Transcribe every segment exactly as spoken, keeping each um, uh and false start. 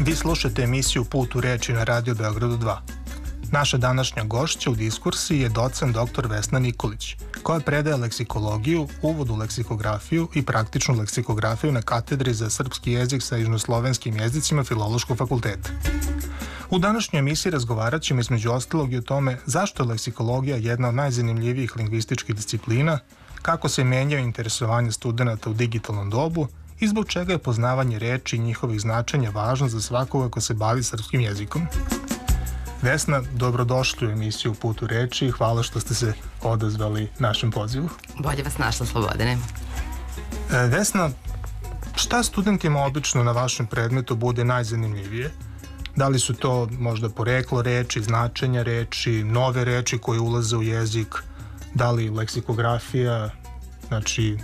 Vi slušate emisiju Put u reči na Radio Beogradu dva. Naša današnja gošća u diskursiji je docent doktor Vesna Nikolić, koja predaje leksikologiju, uvod u leksikografiju i praktičnu leksikografiju na katedri za srpski jezik sa južnoslovenskim jezicima Filološkog fakulteta. U današnjoj emisiji razgovarat ćemo između ostalog i o tome zašto je leksikologija jedna od najzanimljivijih lingvističkih disciplina, kako se menjaju interesovanje studenta u digitalnom dobu i zbog čega je poznavanje reči i njihovih značenja važno za svakoga ko se bavi srpskim jezikom. Vesna, dobrodošli u emisiju Put u reči i hvala što ste se odazvali našem pozivu. Bolje vas našla, Slobodane. E, Vesna, šta studentima obično na vašem predmetu bude najzanimljivije? Da li su to možda poreklo reči, značenja reči, nove reči koje ulaze u jezik, da li leksikografija, znači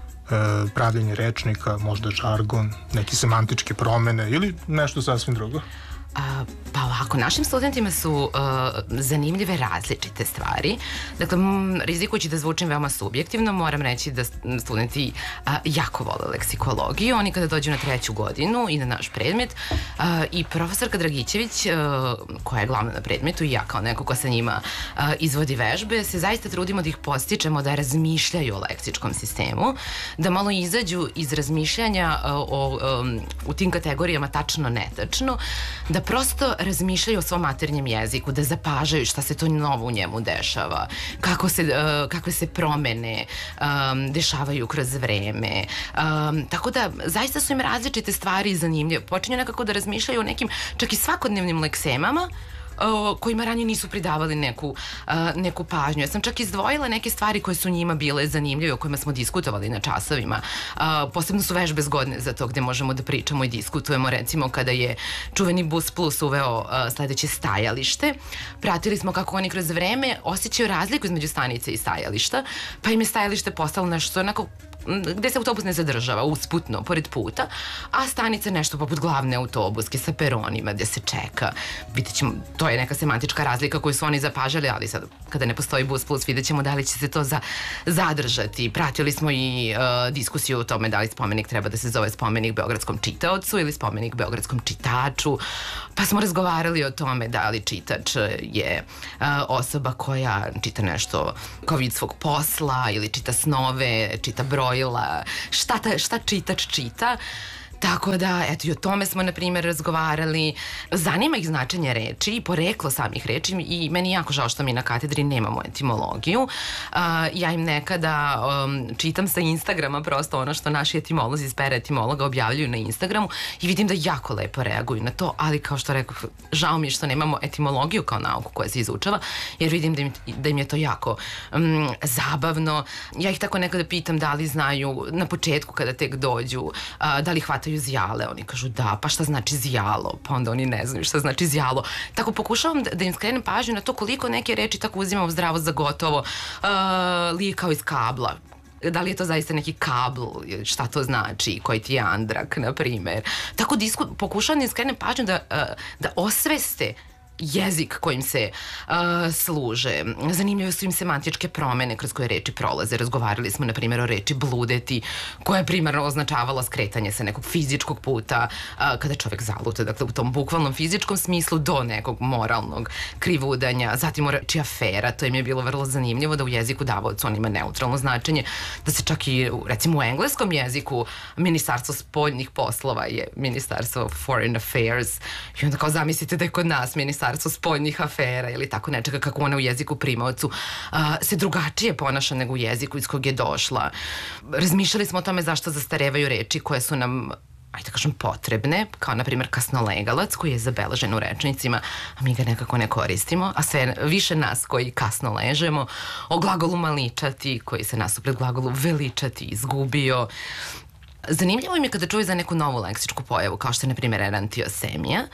e, pravljenje rečnika, možda žargon, neke semantičke promene ili nešto sasvim drugo? A, pa ovako, našim studentima su uh, zanimljive različite stvari. Dakle, m, rizikujući da zvučim veoma subjektivno, moram reći da studenti uh, jako vole leksikologiju. Oni kada dođu na treću godinu i na naš predmet uh, i profesorka Dragićević, uh, koja je glavna na predmetu, i ja kao neko ko sa njima uh, izvodi vežbe, se zaista trudimo da ih postičemo da razmišljaju o leksičkom sistemu, da malo izađu iz razmišljanja uh, o, um, u tim kategorijama tačno, netačno, da prosto razmišljaju o svom maternjem jeziku, da zapažaju šta se to novo u njemu dešava, kako se, uh, kakve se promene um, dešavaju kroz vreme. Um, tako da, zaista su im različite stvari zanimljive. Počinju nekako da razmišljaju o nekim čak i svakodnevnim leksemama, Uh, kojima ranije nisu pridavali neku, uh, neku pažnju. Ja sam čak izdvojila neke stvari koje su njima bile zanimljive, o kojima smo diskutovali na časovima. Uh, posebno su vežbe zgodne za to gde možemo da pričamo i diskutujemo, recimo kada je čuveni Bus Plus uveo uh, sledeće stajalište. Pratili smo kako oni kroz vreme osjećaju razliku između stanice i stajališta, pa im je stajalište postalo nešto onako gde se autobus ne zadržava, usputno, pored puta, a stanica nešto poput glavne autobuske sa peronima gde se čeka. Vidjet ćemo, to je neka semantička razlika koju su oni zapažali, ali sad kada ne postoji Bus Plus vidjet ćemo da li će se to za, zadržati. Pratili smo i uh, diskusiju o tome da li spomenik treba da se zove spomenik beogradskom čitaocu ili spomenik beogradskom čitaču, pa smo razgovarali o tome da li čitač je uh, osoba koja čita nešto kao vid svog posla ili čita snove, čita broj, šta, ta, šta čitač čita. Tako da, eto, i o tome smo, na primjer, razgovarali. Zanima ih značenje reči i poreklo samih reči i meni je jako žao što mi na katedri nemamo etimologiju. Uh, ja im nekada um, čitam sa Instagrama prosto ono što naši etimolozi iz pera etimologa objavljuju na Instagramu i vidim da jako lepo reaguju na to, ali kao što rekao, žao mi je što nemamo etimologiju kao nauku koja se izučava, jer vidim da im, da im je to jako um, zabavno. Ja ih tako nekada pitam da li znaju na početku kada tek dođu, uh, da li hvataju zijale, oni kažu da, pa šta znači zijalo, pa onda oni ne znaju šta znači zijalo. Tako pokušavam da, da im skrenem pažnju na to koliko neke reči tako uzimamo zdravo za gotovo, uh, lije kao iz kabla. Da li je to zaista neki kabl, šta to znači, koji ti je andrak, na primer. Tako disku, pokušavam da im skrenem pažnju da, uh, da osveste jezik kojim se uh, služe. Zanimljive su im semantičke promene kroz koje reči prolaze. Razgovarali smo, na primjer, o reči bludeti, koja je primarno označavala skretanje sa nekog fizičkog puta uh, kada čovjek zaluta, dakle u tom bukvalnom fizičkom smislu do nekog moralnog krivudanja. Zatim o reči afera, to im je bilo vrlo zanimljivo da u jeziku davaocu on ima neutralno značenje, da se čak i recimo u engleskom jeziku ministarstvo spoljnih poslova je ministarstvo foreign affairs i onda kao zamislite da je kod nas ministarstvo spoljnih afera ili tako nečega kako ona u jeziku primaocu uh, se drugačije ponaša nego u jeziku iz kog je došla. Razmišljali smo o tome zašto zastarevaju reči koje su nam, ajde da kažem, potrebne, kao na primjer kasnolegalac koji je zabeležen u rečnicima, a mi ga nekako ne koristimo, a sve više nas koji kasno ležemo, o glagolu maličati koji se nasuprot glagolu veličati izgubio. Zanimljivo im je kada čuju za neku novu leksičku pojavu, kao što je, na primjer, erantiosemija.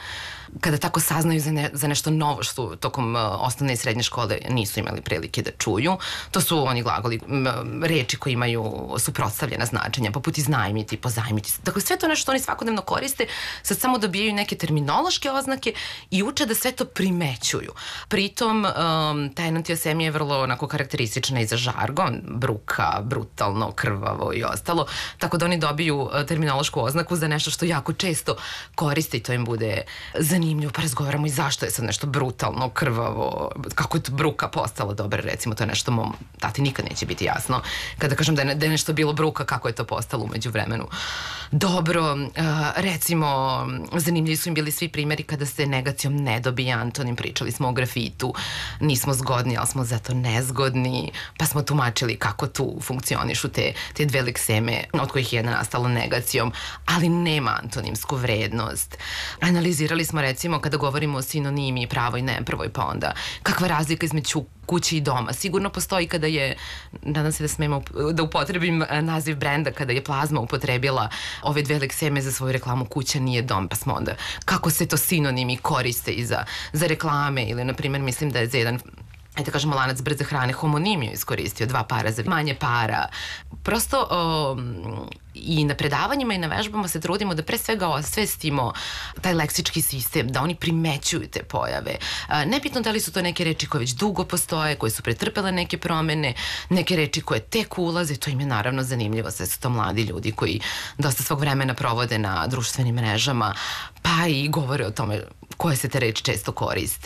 kada tako saznaju za, ne, za nešto novo što tokom uh, osnovne i srednje škole nisu imali prilike da čuju. To su oni glagoli, m, reči koji imaju suprotstavljena značenja, poput iznajmiti, pozajmiti. Dakle, sve to nešto oni svakodnevno koriste, sad samo dobijaju neke terminološke oznake i uče da sve to primećuju. Pritom, um, ta enantiosemija je vrlo onako karakteristična i za žargon, bruka, brutalno, krvavo i ostalo, tako da oni dobiju uh, terminološku oznaku za nešto što jako često koriste i to im bude zanimljivo, pa razgovaramo i zašto je sad nešto brutalno, krvavo, kako je to bruka postala dobra, recimo, to je nešto mom tati nikad neće biti jasno. Kada kažem da je, da je nešto bilo bruka, kako je to postalo umeđu vremenu. Dobro, uh, recimo, zanimljivi su im bili svi primjeri kada se negacijom ne dobija antonim, pričali smo o grafitu, nismo zgodni, ali smo zato nezgodni, pa smo tumačili kako tu funkcionišu te, te dve lekseme, od kojih je jedna nastala negacijom, ali nema antonimsku vrednost. Analizirali smo, recimo, kada govorimo o sinonimi, pravoj, nepravoj, pa onda kakva razlika između kući i doma. Sigurno postoji kada je, nadam se da smemo da upotrebim naziv brenda, kada je Plazma upotrebila ove dve lekseme za svoju reklamu kuća nije dom, pa smo onda kako se to sinonimi koriste i za, za reklame ili, na primjer, mislim da je za jedan, ajde kažemo, lanac brze hrane homonimiju iskoristio, dva para za manje para. Prosto um, i na predavanjima i na vežbama se trudimo da pre svega osvestimo taj leksički sistem, da oni primećuju te pojave. Nebitno da li su to neke reči koje već dugo postoje, koje su pretrpele neke promene, neke reči koje tek ulaze, to im je naravno zanimljivo, sve su to mladi ljudi koji dosta svog vremena provode na društvenim mrežama, pa i govore o tome koje se te reči često koriste,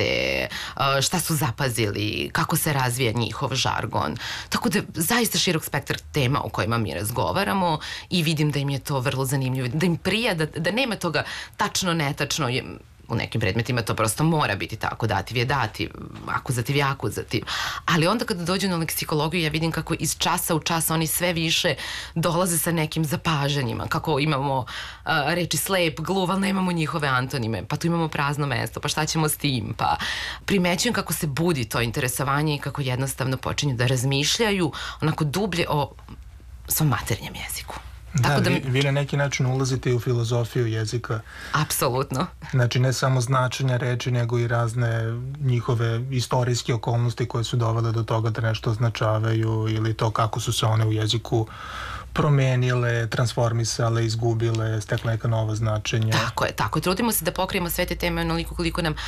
šta su zapazili, kako se razvija njihov žargon. Tako da zaista širok spektar tema o kojima mi razgovaramo i vidim da im je to vrlo zanimljivo, da im prija, da, da nema toga tačno, netačno, je, u nekim predmetima to prosto mora biti tako, dativ je dativ, akuzativ je akuzativ. Ali onda kada dođu na leksikologiju ja vidim kako iz časa u čas oni sve više dolaze sa nekim zapažanjima, kako imamo uh, reči slep, gluv, ali nemamo njihove antonime, pa tu imamo prazno mesto, pa šta ćemo s tim, pa primećujem kako se budi to interesovanje i kako jednostavno počinju da razmišljaju onako dublje o svom maternjem jeziku. Da, Tako da, vi, vi na neki način ulazite u filozofiju jezika. Apsolutno. Znači, ne samo značenja reči, nego i razne njihove istorijske okolnosti koje su dovele do toga da nešto označavaju ili to kako su se one u jeziku promenile, transformisale, izgubile, stekle neka nova značenja. Tako je, tako je. Trudimo se da pokrijemo sve te teme onoliko koliko nam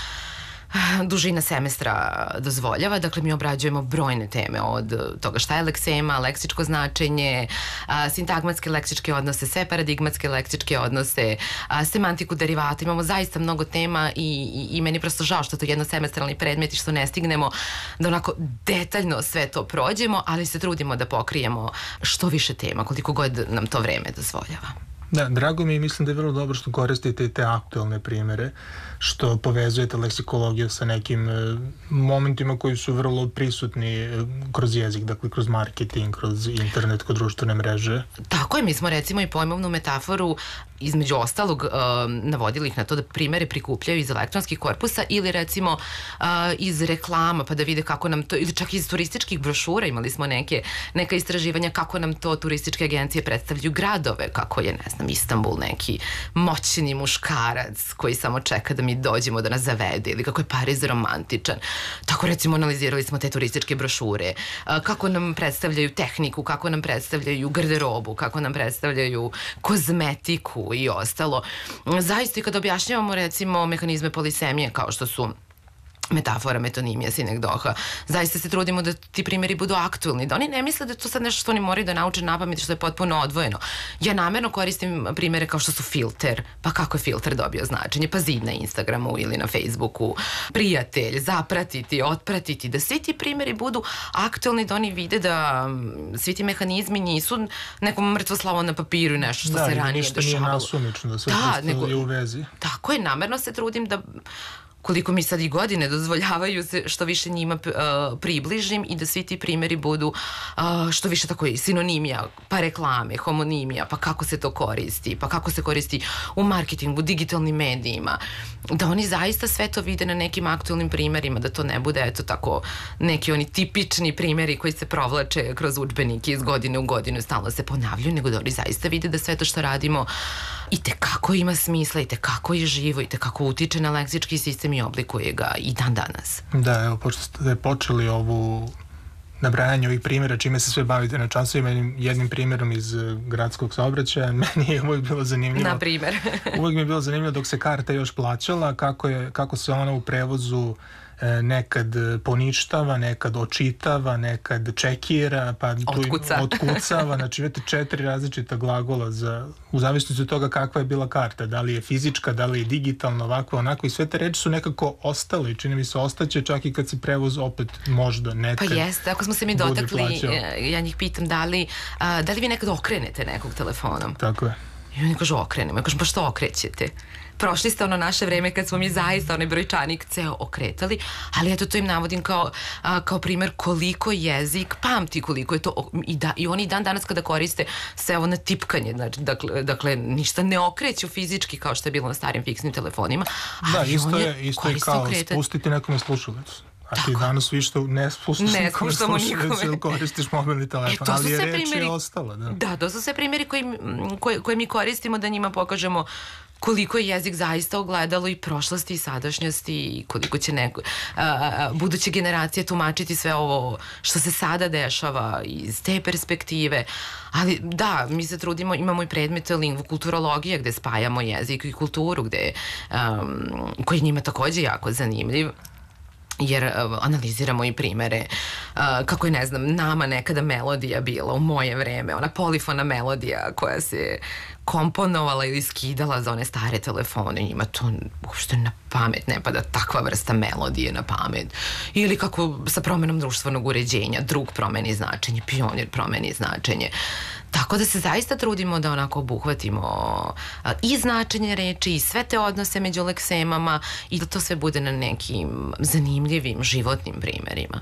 dužina semestra dozvoljava. Dakle, mi obrađujemo brojne teme od toga šta je leksema, leksičko značenje, a, sintagmatske leksičke odnose, sve paradigmatske leksičke odnose, a, semantiku derivata. Imamo zaista mnogo tema i, i, i meni je prosto žao što to jednosemestralni predmet i što ne stignemo da onako detaljno sve to prođemo, ali se trudimo da pokrijemo što više tema, koliko god nam to vreme dozvoljava. Da, drago mi i mislim da je vrlo dobro što koristite i te aktualne primere, što povezujete leksikologiju sa nekim e, momentima koji su vrlo prisutni e, kroz jezik, dakle kroz marketing, kroz internet, kroz društvene mreže. Tako je, mi smo recimo i pojmovnu metaforu između ostalog uh, navodili ih na to da primere prikupljaju iz elektronskih korpusa ili recimo uh, iz reklama, pa da vide kako nam to, ili čak iz turističkih brošura imali smo neke, neka istraživanja kako nam to turističke agencije predstavljaju gradove, kako je, ne znam, Istanbul neki moćni muškarac koji samo čeka da mi dođemo da nas zavede, ili kako je Pariz romantičan. Tako recimo analizirali smo te turističke brošure, uh, kako nam predstavljaju tehniku, kako nam predstavljaju garderobu, kako nam predstavljaju kozmetiku i ostalo. Zaista i kad objašnjavamo recimo mehanizme polisemije kao što su metafora, metonimija, sinekdoha, zaista se trudimo da ti primjeri budu aktuelni, da oni ne misle da je to sad nešto što oni moraju da nauče napamet, što je potpuno odvojeno. Ja namerno koristim primjere kao što su filter, pa kako je filter dobio značenje, pa zid na Instagramu ili na Facebooku, prijatelj, zapratiti, otpratiti, da svi ti primjeri budu aktuelni, da oni vide da svi ti mehanizmi nisu neko mrtvo slovo na papiru i nešto što da, se ranije dešavalo. Da, ništa nije nasumično, da sve da, nego, je u vezi. Tako je, namerno se trudim da koliko mi sad i godine dozvoljavaju se što više njima uh, približim i da svi ti primjeri budu uh, što više tako i sinonimija, pa reklame, homonimija, pa kako se to koristi, pa kako se koristi u marketingu, digitalnim medijima, da oni zaista sve to vide na nekim aktualnim primjerima, da to ne bude eto tako neki oni tipični primjeri koji se provlače kroz udžbenike iz godine u godinu i stalno se ponavljaju, nego da oni zaista vide da sve to što radimo i tekako ima smisla, i tekako je živo, i tekako utiče na leksički sistem i oblikuje ga i dan danas. Da, evo, pošto ste počeli ovu nabrajanje ovih primjera, čime se sve bavite na časovima, jednim primjerom iz gradskog saobraćaja, meni je uvijek bilo zanimljivo. Na primjer. Uvijek mi je bilo zanimljivo dok se karta još plaćala, kako, je, kako se ona u prevozu nekad poništava, nekad očitava, nekad čekira, pa tu Otkuca. otkucava. Znači, imate četiri različita glagola za, u zavisnosti od toga kakva je bila karta. Da li je fizička, da li je digitalna, ovako, onako. I sve te reči su nekako ostale i čini mi se ostaće čak i kad se prevoz opet možda nekad Pa jeste, ako smo se mi dotakli, ja njih pitam da li, a, da li vi nekad okrenete nekog telefonom? Tako je. I oni kažu okrenemo. Ja kažem, pa što okrećete? Prošli ste ono naše vreme kad smo mi zaista onaj brojčanik ceo okretali, ali eto to im navodim kao, a, kao primer koliko jezik pamti, koliko je to i, da, i oni dan danas kada koriste sve ovo na tipkanje, znači, dakle, dakle ništa ne okreću fizički kao što je bilo na starim fiksnim telefonima, ali da, isto on je, isto je kao okretati. Spustiti nekome slušalicu. A ti danas više ne spustiš ne nikome slušalicu ili koristiš mobilni telefon, e, ali je reč primjeri, je ostala. Da. da, to su sve primjeri koji, koje, koje mi koristimo da njima pokažemo koliko je jezik zaista ogledalo i prošlosti i sadašnjosti i koliko će neko, a, a, buduće generacije tumačiti sve ovo što se sada dešava iz te perspektive. Ali da, mi se trudimo, imamo i predmete lingvokulturologija gde spajamo jezik i kulturu, gde, um, koji je njima takođe jako zanimljiv, jer uh, analiziramo i primere uh, kako je, ne znam, nama nekada melodija bila u moje vreme, ona polifona melodija koja se komponovala ili skidala za one stare telefone, njima to uopšte na pamet ne pada takva vrsta melodije na pamet. Ili kako sa promenom društvenog uređenja drug promeni značenje, pionir promeni značenje. Tako da se zaista trudimo da onako obuhvatimo a, i značenje reči i sve te odnose među leksemama i da to sve bude na nekim zanimljivim životnim primerima.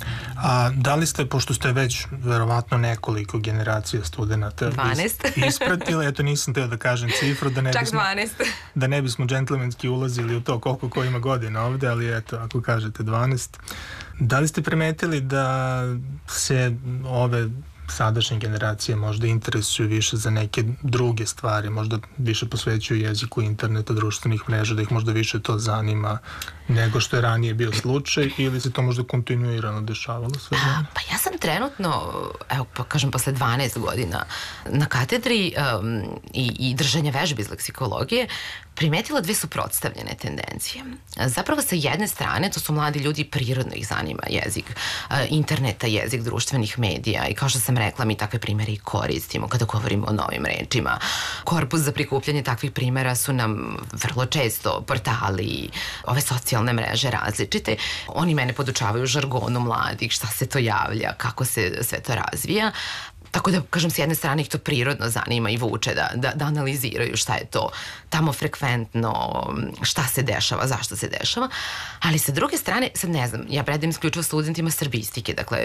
A da li ste, pošto ste već verovatno nekoliko generacija studenta dvanaest ispratili, eto nisam teo da kažem cifru, da ne čak bismo, dvanaest da ne bismo džentlmenski ulazili u to koliko ko ima godina ovde, ali eto, ako kažete dvanaest, da li ste primetili da se ove sadašnje generacije možda interesuju više za neke druge stvari, možda više posvećuju jeziku interneta, društvenih mreža, da ih možda više to zanima nego što je ranije bio slučaj, ili se to možda kontinuirano dešavalo sve vreme? Pa ja sam trenutno, evo pa kažem posle dvanaest godina na katedri um, i, i držanja vežbe iz leksikologije primetila dve suprotstavljene tendencije. Zapravo sa jedne strane to su mladi ljudi, prirodno ih zanima jezik interneta, jezik društvenih medija i kao što sam rekla, mi takve primere i koristimo kada govorimo o novim rečima. Korpus za prikupljanje takvih primera su nam vrlo često portali, ove socijalne mreže različite. Oni mene podučavaju žargonu mladih, šta se to javlja, kako se sve to razvija. Tako da, kažem, s jedne strane ih to prirodno zanima i vuče da, da, da analiziraju šta je to tamo frekventno, šta se dešava, zašto se dešava, ali sa druge strane, sad ne znam, ja predajem isključivo studentima srbistike, dakle,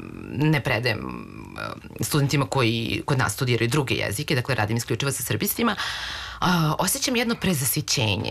ne predajem studentima koji kod nas studiraju druge jezike, dakle, radim isključivo sa srbistima, osjećam jedno prezasićenje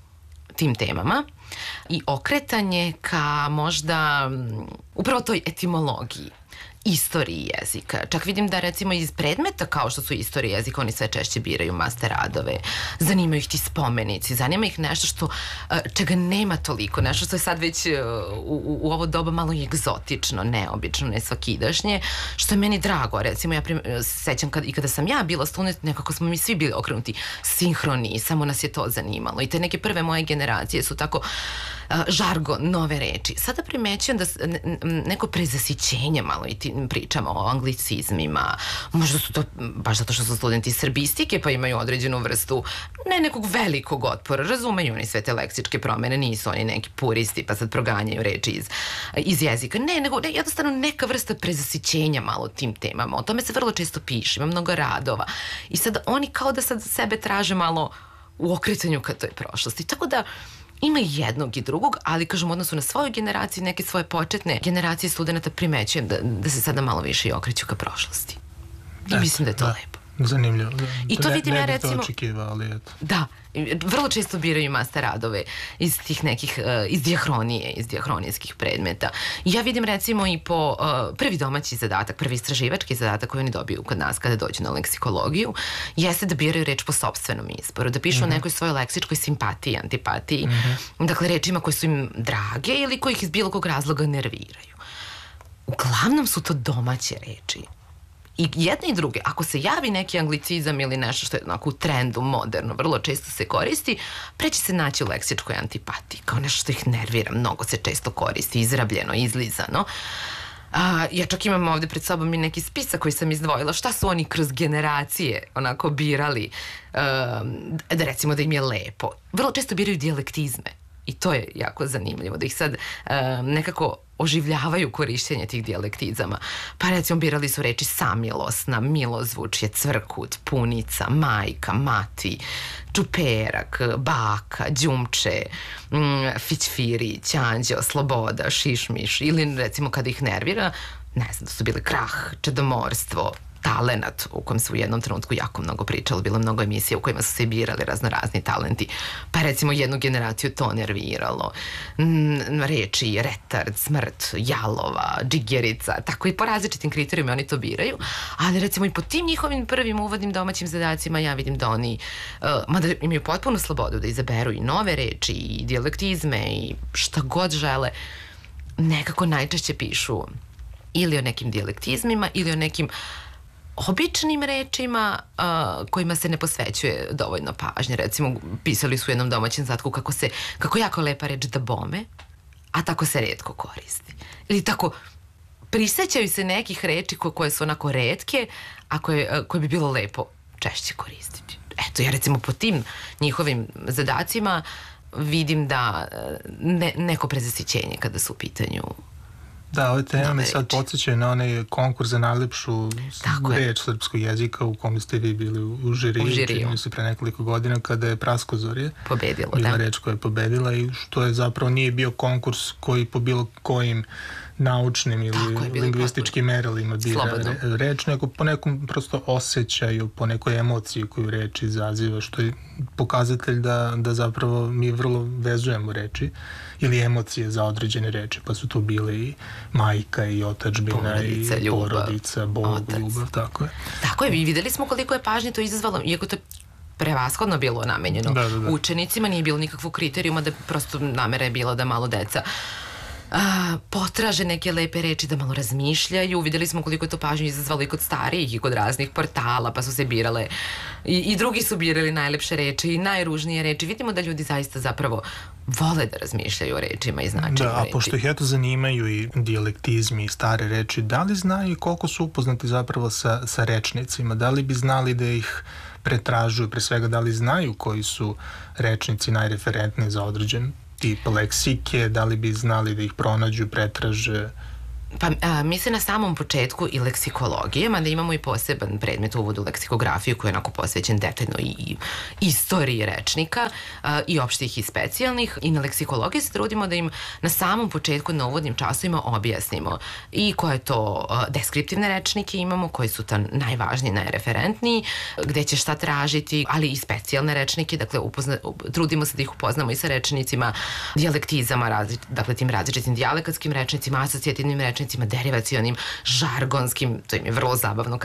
tim temama i okretanje ka možda upravo toj etimologiji, istoriji jezika. Čak vidim da recimo iz predmeta kao što su istorija jezika oni sve češće biraju master radove, zanimaju ih ti spomenici, zanima ih nešto što, čega nema toliko, nešto što je sad već u, u ovo doba malo i egzotično, neobično, nesvakidašnje, što je meni drago. Recimo ja prim, sećam kad, i kada sam ja bila student, nekako smo mi svi bili okrenuti sinhroni, samo nas je to zanimalo i te neke prve moje generacije su tako žargon, nove reči. Sada primećujem da neko prezasićenje malo i ti pričamo o anglicizmima, možda su to baš zato što su studenti srbistike pa imaju određenu vrstu ne nekog velikog otpora, razumeju oni sve te leksičke promene, nisu oni neki puristi pa sad proganjaju reči iz, iz jezika, ne, nego ne, jednostavno neka vrsta prezasićenja malo tim temama, o tome se vrlo često piše, ima mnogo radova i sad oni kao da sad sebe traže malo u okretanju ka toj prošlosti, tako da ima i jednog i drugog, ali kažem u odnosu na svoju generaciju, neke svoje početne generacije studenta primećujem da, da se sada malo više i okreću ka prošlosti. I mislim da je to lepo. Zanimljivo. I to ne, vidim ne ja bih to recimo... očekivao, ali eto. Da, vrlo često biraju master radove iz tih nekih, uh, iz dijahronije, iz dijahronijskih predmeta. Ja vidim recimo i po uh, prvi domaći zadatak, prvi istraživački zadatak koji oni dobiju kod nas kada dođu na leksikologiju, jeste da biraju reč po sopstvenom izboru, da pišu mm-hmm. o nekoj svojoj leksičkoj simpatiji, antipatiji, mm-hmm. dakle rečima koje su im drage ili koji ih iz bilo kog razloga nerviraju. Uglavnom su to domaće reči. I jedne i druge, ako se javi neki anglicizam ili nešto što je onako u trendu, moderno, vrlo često se koristi, pre će se naći u leksičkoj antipatiji, kao nešto što ih nervira, mnogo se često koristi, izrabljeno, izlizano. A, ja čak imam ovde pred sobom i neki spisak koji sam izdvojila, šta su oni kroz generacije onako birali, um, da recimo da im je lepo. Vrlo često biraju dijalektizme. I to je jako zanimljivo, da ih sad um, nekako oživljavaju korišćenje tih dijalektizama. Pa recimo birali su reči samilosna, milozvučje, cvrkut, punica, majka, mati, čuperak, baka, đumče, mm, fićfiri, ćanđo, sloboda, šišmiš, ili recimo kada ih nervira, ne znam, da su bili krah, čedomorstvo, talenat, u kojem su u jednom trenutku jako mnogo pričali, bilo mnogo emisija u kojima su se birali raznorazni talenti, pa recimo jednu generaciju to nerviralo. Mm, reči retard, smrt, jalova, džigerica, tako i po različitim kriterijima oni to biraju, ali recimo i po tim njihovim prvim uvodnim domaćim zadacima ja vidim da oni, uh, mada imaju potpunu slobodu da izaberu i nove reči i dijalektizme i šta god žele, nekako najčešće pišu ili o nekim dijalektizmima ili o nekim običnim rečima uh, kojima se ne posvećuje dovoljno pažnje. Recimo, pisali su u jednom domaćem zadatku kako se, kako jako lepa reč da bome, a tako se retko koristi. Ili tako, prisećaju se nekih reči ko, koje su onako retke, a koje, uh, koje bi bilo lepo češće koristiti. Eto, ja recimo po tim njihovim zadacima vidim da uh, ne, neko prezasićenje kada su u pitanju. Da, ove teme me sad podsjećaju na onaj konkurs za najlepšu reč srpskog jezika u kom ste vi bili u žiriju, u žiriju. Čini se pre nekoliko godina kada je Praskozorje pobedilo, bila da. reč koja je pobedila i što je zapravo nije bio konkurs koji po bilo kojim naučnim ili lingvističkim merilima bira re, reč, nego po nekom prosto osjećaju, po nekoj emociji koju reč izaziva, što je pokazatelj da, da zapravo mi vrlo vezujemo reči ili emocije za određene reči, pa su to bile i majka i otadžbina porodica, i ljubav, porodica, Bog, otac. Ljubav, tako je. Tako je, i videli smo koliko je pažnje to izazvalo, iako to je prevashodno bilo namenjeno da, da, da. učenicima, nije bilo nikakvog kriterijuma, da prosto namera je bila da malo deca a, potraže neke lepe reči, da malo razmišljaju. Videli smo koliko je to pažnju izazvalo i kod starijih i kod raznih portala, pa su se birale i, i drugi su birali najlepše reči i najružnije reči. Vidimo da ljudi zaista zapravo vole da razmišljaju o rečima i značenju da, a reči. Pošto ih eto zanimaju i dijalektizmi i stare reči, da li znaju koliko su upoznati zapravo sa, sa rečnicima? Da li bi znali da ih pretražuju, pre svega da li znaju koji su rečnici najreferentniji za određen tip leksike, da li bi znali da ih pronađu, pretraže? Pa a, mi se na samom početku i leksikologije, mada imamo i poseban predmet u uvodu u leksikografiju koji je onako posvećen detaljno i, i istoriji rečnika a, i opštih i specijalnih, i na leksikologiji se trudimo da im na samom početku na uvodnim časovima objasnimo i koje to a, deskriptivne rečnike imamo, koji su tam najvažniji, najreferentniji, gde će šta tražiti, ali i specijalne rečnike, dakle upozna, trudimo se da ih upoznamo i sa rečnicima, dijalektizama, različ, dakle tim različitim dijalekatskim rečnicima, asocijativnim rečnicima, derivacionim, žargonskim, to im je vrlo zabavno